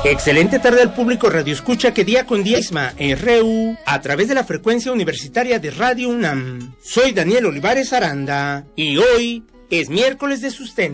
Excelente tarde al público Radio Escucha que día con día Isma RU a través de la frecuencia universitaria de Radio UNAM. Soy Daniel Olivares Aranda y hoy es miércoles de sustento.